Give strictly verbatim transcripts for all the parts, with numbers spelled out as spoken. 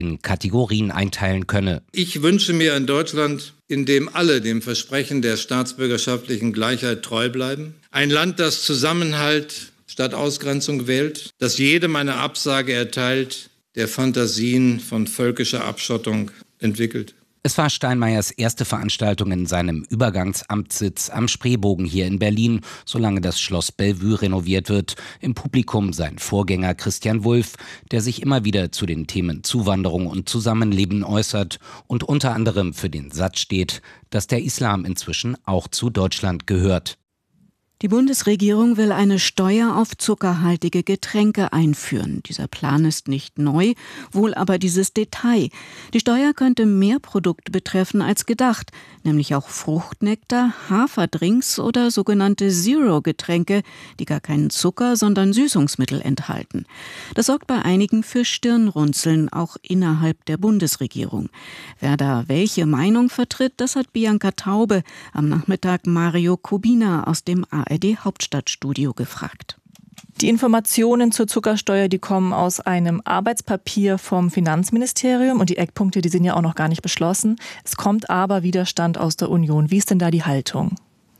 in Kategorien einteilen könne. Ich wünsche mir ein Deutschland, in dem alle dem Versprechen der staatsbürgerschaftlichen Gleichheit treu bleiben. Ein Land, das Zusammenhalt statt Ausgrenzung wählt, das jedem eine Absage erteilt, der Fantasien von völkischer Abschottung entwickelt. Es war Steinmeiers erste Veranstaltung in seinem Übergangsamtssitz am Spreebogen hier in Berlin, solange das Schloss Bellevue renoviert wird. Im Publikum sein Vorgänger Christian Wulff, der sich immer wieder zu den Themen Zuwanderung und Zusammenleben äußert und unter anderem für den Satz steht, dass der Islam inzwischen auch zu Deutschland gehört. Die Bundesregierung will eine Steuer auf zuckerhaltige Getränke einführen. Dieser Plan ist nicht neu, wohl aber dieses Detail. Die Steuer könnte mehr Produkte betreffen als gedacht, nämlich auch Fruchtnektar, Haferdrinks oder sogenannte Zero-Getränke, die gar keinen Zucker, sondern Süßungsmittel enthalten. Das sorgt bei einigen für Stirnrunzeln, auch innerhalb der Bundesregierung. Wer da welche Meinung vertritt, das hat Bianca Taube am Nachmittag Mario Kubina aus dem A R D-Hauptstadtstudio gefragt. Die Informationen zur Zuckersteuer, die kommen aus einem Arbeitspapier vom Finanzministerium und die Eckpunkte, die sind ja auch noch gar nicht beschlossen. Es kommt aber Widerstand aus der Union. Wie ist denn da die Haltung?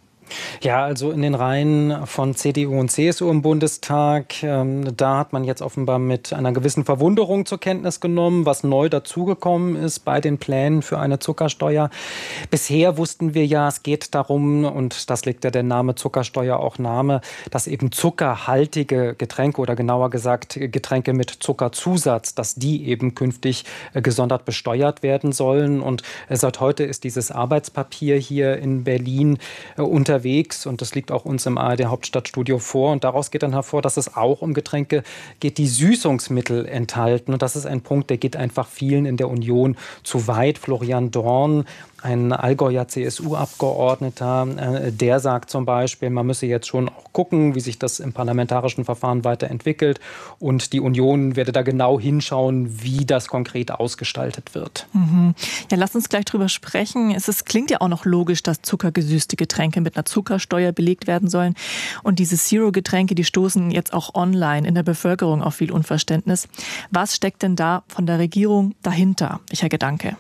Ja, also in den Reihen von C D U und C S U im Bundestag, ähm, da hat man jetzt offenbar mit einer gewissen Verwunderung zur Kenntnis genommen, was neu dazugekommen ist bei den Plänen für eine Zuckersteuer. Bisher wussten wir ja, es geht darum, und das legt ja der Name Zuckersteuer auch Name, dass eben zuckerhaltige Getränke oder genauer gesagt Getränke mit Zuckerzusatz, dass die eben künftig äh, gesondert besteuert werden sollen. Und äh, seit heute ist dieses Arbeitspapier hier in Berlin äh, unter unterwegs und das liegt auch uns im A R D-Hauptstadtstudio vor. Und daraus geht dann hervor, dass es auch um Getränke geht, die Süßungsmittel enthalten. Und das ist ein Punkt, der geht einfach vielen in der Union zu weit. Florian Dorn, ein Allgäuer C S U-Abgeordneter, äh, der sagt zum Beispiel, man müsse jetzt schon auch gucken, wie sich das im parlamentarischen Verfahren weiterentwickelt. Und die Union werde da genau hinschauen, wie das konkret ausgestaltet wird. Mhm. Ja, lass uns gleich drüber sprechen. Es ist, klingt ja auch noch logisch, dass zuckergesüßte Getränke mit einer Zuckersteuer belegt werden sollen. Und diese Zero-Getränke, die stoßen jetzt auch online in der Bevölkerung auf viel Unverständnis. Was steckt denn da von der Regierung dahinter? Welcher Gedanke?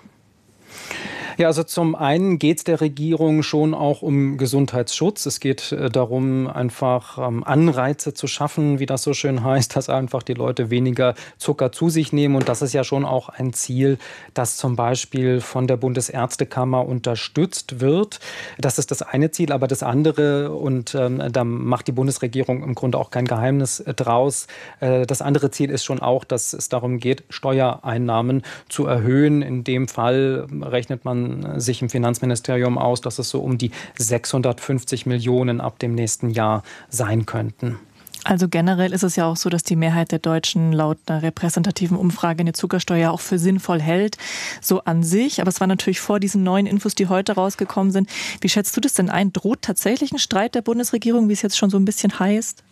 Ja, also zum einen geht es der Regierung schon auch um Gesundheitsschutz. Es geht äh, darum, einfach ähm, Anreize zu schaffen, wie das so schön heißt, dass einfach die Leute weniger Zucker zu sich nehmen. Und das ist ja schon auch ein Ziel, das zum Beispiel von der Bundesärztekammer unterstützt wird. Das ist das eine Ziel. Aber das andere, und ähm, da macht die Bundesregierung im Grunde auch kein Geheimnis äh, draus, äh, das andere Ziel ist schon auch, dass es darum geht, Steuereinnahmen zu erhöhen. In dem Fall rechnet man sich im Finanzministerium aus, dass es so um die sechshundertfünfzig Millionen ab dem nächsten Jahr sein könnten. Also generell ist es ja auch so, dass die Mehrheit der Deutschen laut einer repräsentativen Umfrage eine Zuckersteuer auch für sinnvoll hält, so an sich. Aber es war natürlich vor diesen neuen Infos, die heute rausgekommen sind. Wie schätzt du das denn ein? Droht tatsächlich ein Streit der Bundesregierung, wie es jetzt schon so ein bisschen heißt?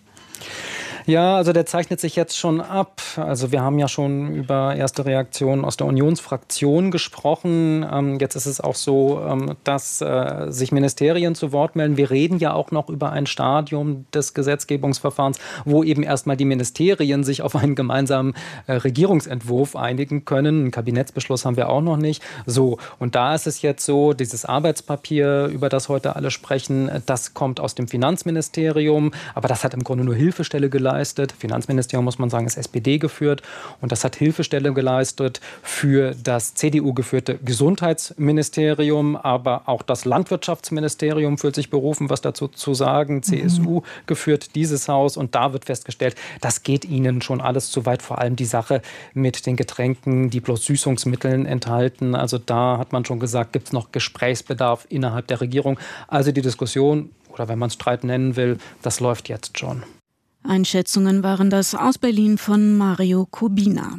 Ja, also der zeichnet sich jetzt schon ab. Also wir haben ja schon über erste Reaktionen aus der Unionsfraktion gesprochen. Ähm, jetzt ist es auch so, ähm, dass äh, sich Ministerien zu Wort melden. Wir reden ja auch noch über ein Stadium des Gesetzgebungsverfahrens, wo eben erstmal die Ministerien sich auf einen gemeinsamen äh, Regierungsentwurf einigen können. Einen Kabinettsbeschluss haben wir auch noch nicht. So, und da ist es jetzt so, dieses Arbeitspapier, über das heute alle sprechen, das kommt aus dem Finanzministerium. Aber das hat im Grunde nur Hilfestelle geleistet. Finanzministerium, muss man sagen, ist S P D geführt. Und das hat Hilfestelle geleistet für das C D U-geführte Gesundheitsministerium. Aber auch das Landwirtschaftsministerium fühlt sich berufen, was dazu zu sagen. C S U geführt dieses Haus. Und da wird festgestellt, das geht ihnen schon alles zu weit. Vor allem die Sache mit den Getränken, die bloß Süßungsmitteln enthalten. Also da hat man schon gesagt, gibt es noch Gesprächsbedarf innerhalb der Regierung. Also die Diskussion, oder wenn man es Streit nennen will, das läuft jetzt schon. Einschätzungen waren das aus Berlin von Mario Kubina.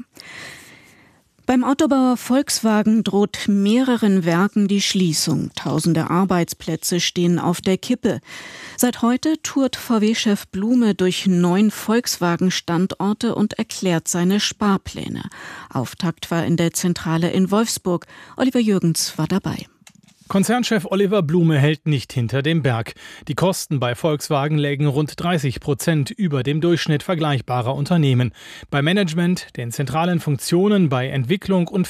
Beim Autobauer Volkswagen droht mehreren Werken die Schließung. Tausende Arbeitsplätze stehen auf der Kippe. Seit heute tourt V W-Chef Blume durch neun Volkswagen-Standorte und erklärt seine Sparpläne. Auftakt war in der Zentrale in Wolfsburg. Oliver Jürgens war dabei. Konzernchef Oliver Blume hält nicht hinter dem Berg. Die Kosten bei Volkswagen lägen rund dreißig Prozent über dem Durchschnitt vergleichbarer Unternehmen. Bei Management, den zentralen Funktionen, bei Entwicklung und